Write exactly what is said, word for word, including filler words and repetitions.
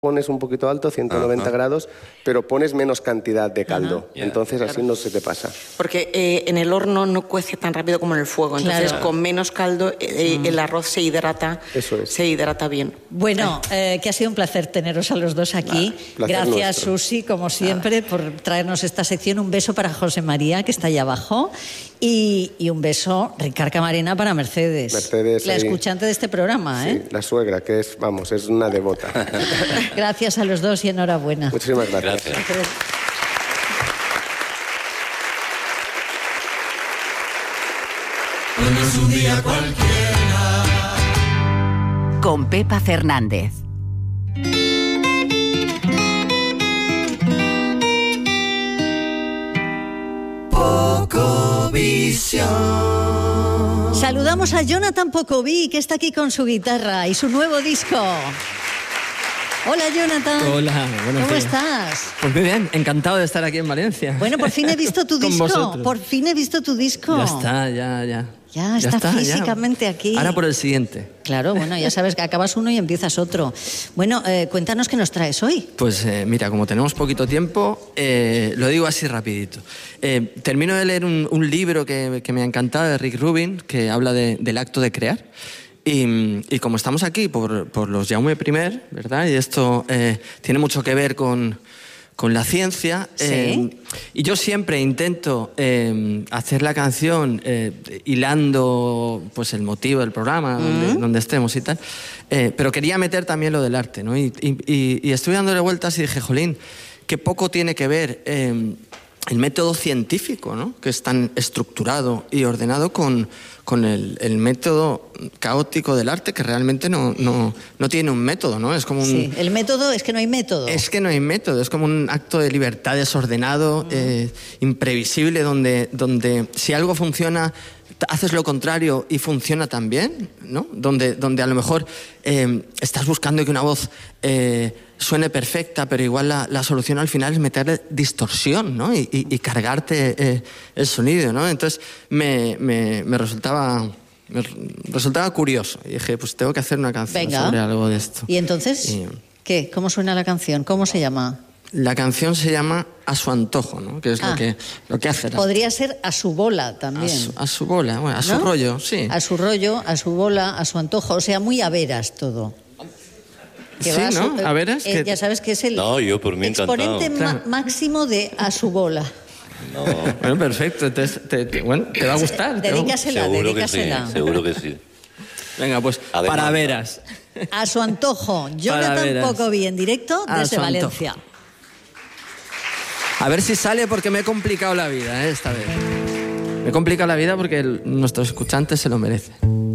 pones un poquito alto, ciento noventa uh-huh. grados, pero pones menos cantidad de caldo. Uh-huh. Entonces yeah. así claro. no se te pasa. Porque eh, en el horno no cuece tan rápido como en el fuego. Entonces claro. con menos caldo eh, mm. el arroz se hidrata. Eso es. Se hidrata bien. Bueno, eh, que ha sido un placer teneros a los dos aquí. Ah, Gracias, nuestro. Susi, como siempre, ah. por traernos esta sección. Un beso para José María, que está ahí abajo. Y, y un beso, Ricard Camarena, para Mercedes. Mercedes. La ahí. escuchante de este programa, ¿eh? Sí, la suegra, que es, vamos, es una devota. Gracias a los dos y enhorabuena. Muchísimas gracias. Gracias. No es un día cualquiera. Con Pepa Fernández. Pocovisión. Saludamos a Jonathan Pocoví, que está aquí con su guitarra y su nuevo disco. Hola, Jonathan. Hola, buenos ¿Cómo días. estás? Pues muy bien, encantado de estar aquí en Valencia. Bueno, por fin he visto tu Con disco. vosotros. Por fin he visto tu disco. Ya está, ya, ya. Ya está, está físicamente ya. aquí. Ahora por el siguiente. Claro, bueno, ya sabes que acabas uno y empiezas otro. Bueno, eh, cuéntanos qué nos traes hoy. Pues eh, mira, como tenemos poquito tiempo, eh, lo digo así rapidito. Eh, termino de leer un, un libro que, que me ha encantado, de Rick Rubin, que habla de, del acto de crear. Y, y como estamos aquí por, por los Jaume I, ¿verdad? Y esto eh, tiene mucho que ver con, con la ciencia. ¿Sí? Eh, y yo siempre intento eh, hacer la canción eh, hilando pues, el motivo del programa, mm. donde, donde estemos y tal. Eh, pero quería meter también lo del arte, ¿no? Y, y, y estuve dándole vueltas y dije, jolín, qué poco tiene que ver eh, el método científico, ¿no? Que es tan estructurado y ordenado con... con el, el método caótico del arte, que realmente no, no, no tiene un método, ¿no? Es como un... Sí, el método es que no hay método. Es que no hay método, es como un acto de libertad desordenado, mm. eh, imprevisible, donde, donde si algo funciona, haces lo contrario y funciona también, ¿no? Donde, donde a lo mejor eh, estás buscando que una voz eh, suene perfecta, pero igual la, la solución al final es meterle distorsión, ¿no? Y, y, y cargarte eh, el sonido, ¿no? Entonces me, me, me resultaba... me resultaba curioso y dije, pues tengo que hacer una canción Venga. sobre algo de esto. ¿Y entonces y, qué? ¿Cómo suena la canción? ¿Cómo se llama? La canción se llama A su antojo, ¿no? Que es ah, lo que lo que hace. Podría ser A su bola también. A su, a su bola, bueno, a su ¿no? rollo, sí. A su rollo, a su bola, a su antojo, o sea, muy a veras todo. Que sí, ¿no? Su, a veras. Eh, que... Ya sabes que es el no, yo por mí exponente claro. máximo de A su bola. No. Bueno, perfecto. Entonces, te, te, bueno, te va a gustar. Dedícasela, seguro dedícasela. Que sí, seguro que sí. Venga, pues Además, para veras. A su antojo. Jonathan Pocoví en directo desde Valencia. Antojo. A ver si sale, porque me he complicado la vida, ¿eh? Esta vez. Me he complicado la vida porque el, nuestros escuchantes se lo merecen.